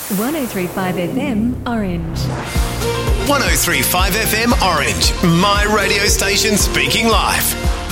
103.5 FM Orange. 103.5 FM Orange, my radio station speaking live.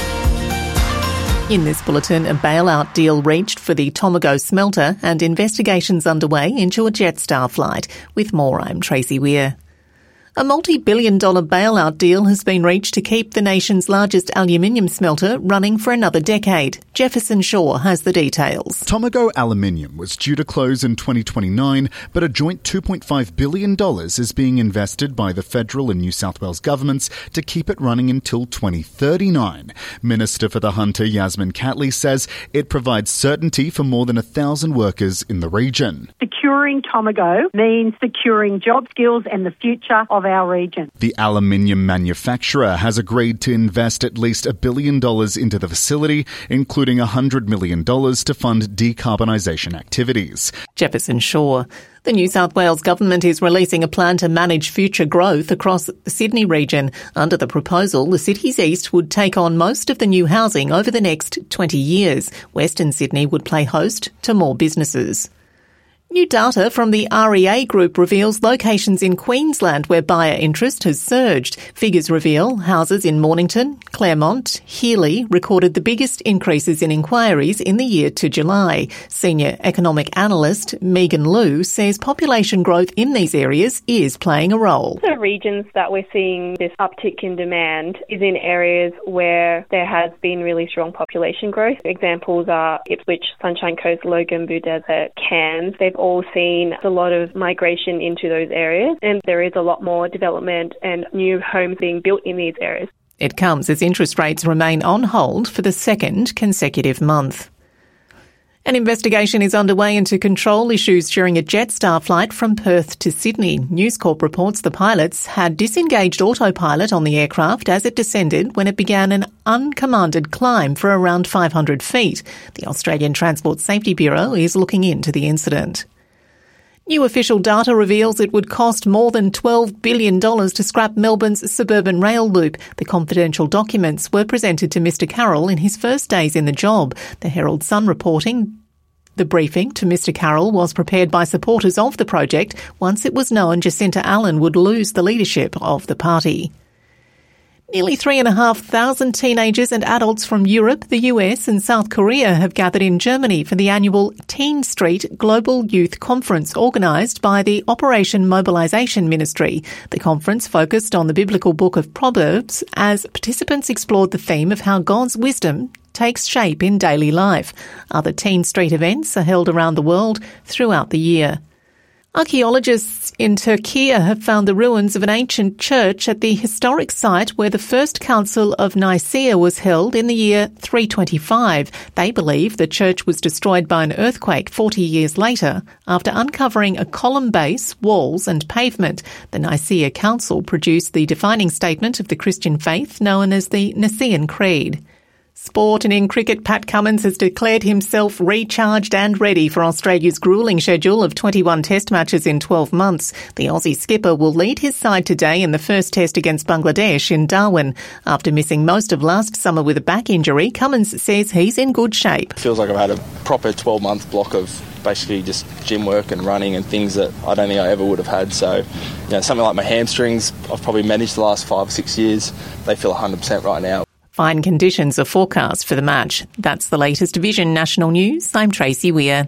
In this bulletin, a bailout deal reached for the Tomago smelter and investigations underway into a Jetstar flight. With more, I'm Tracy Weir. A multi-billion-dollar bailout deal has been reached to keep the nation's largest aluminium smelter running for another decade. Jefferson Shaw has the details. Tomago Aluminium was due to close in 2029, but a joint $2.5 billion is being invested by the federal and New South Wales governments to keep it running until 2039. Minister for the Hunter, Yasmin Catley, says it provides certainty for more than 1,000 workers in the region. Securing Tomago means securing job skills and the future of our region. The aluminium manufacturer has agreed to invest at least $1 billion into the facility, including $100 million to fund decarbonisation activities. Jefferson Shaw. The New South Wales government is releasing a plan to manage future growth across the Sydney region. Under the proposal, the city's east would take on most of the new housing over the next 20 years. Western Sydney would play host to more businesses. New data from the REA Group reveals locations in Queensland where buyer interest has surged. Figures reveal houses in Mornington, Claremont, Healy recorded the biggest increases in inquiries in the year to July. Senior economic analyst Megan Liu says population growth in these areas is playing a role. The regions that we're seeing this uptick in demand is in areas where there has been really strong population growth. Examples are Ipswich, Sunshine Coast, Logan, Beaudesert, Cairns. They've all seen a lot of migration into those areas, and there is a lot more development and new homes being built in these areas. It comes as interest rates remain on hold for the second consecutive month. An investigation is underway into control issues during a Jetstar flight from Perth to Sydney. News Corp reports the pilots had disengaged autopilot on the aircraft as it descended when it began an uncommanded climb for around 500 feet. The Australian Transport Safety Bureau is looking into the incident. New official data reveals it would cost more than $12 billion to scrap Melbourne's suburban rail loop. The confidential documents were presented to Mr Carroll in his first days in the job. The Herald Sun reporting the briefing to Mr Carroll was prepared by supporters of the project once it was known Jacinta Allen would lose the leadership of the party. Nearly 3,500 teenagers and adults from Europe, the US and South Korea have gathered in Germany for the annual Teen Street Global Youth Conference organised by the Operation Mobilisation Ministry. The conference focused on the biblical book of Proverbs as participants explored the theme of how God's wisdom takes shape in daily life. Other Teen Street events are held around the world throughout the year. Archaeologists in Turkey have found the ruins of an ancient church at the historic site where the First Council of Nicaea was held in the year 325. They believe the church was destroyed by an earthquake 40 years later after uncovering a column base, walls and pavement. The Nicaea Council produced the defining statement of the Christian faith known as the Nicene Creed. Sport and in cricket, Pat Cummins has declared himself recharged and ready for Australia's gruelling schedule of 21 test matches in 12 months. The Aussie skipper will lead his side today in the first test against Bangladesh in Darwin. After missing most of last summer with a back injury, Cummins says he's in good shape. Feels like I've had a proper 12-month block of basically just gym work and running and things that I don't think I ever would have had. So, something like my hamstrings, I've probably managed the last 5 or 6 years. They feel 100% right now. Fine conditions are forecast for the match. That's the latest Vision National News. I'm Tracy Weir.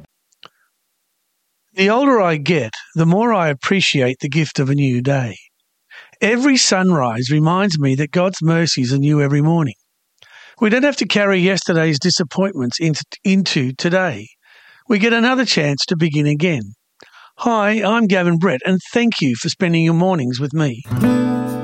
The older I get, the more I appreciate the gift of a new day. Every sunrise reminds me that God's mercies are new every morning. We don't have to carry yesterday's disappointments into today. We get another chance to begin again. Hi, I'm Gavin Brett, and thank you for spending your mornings with me.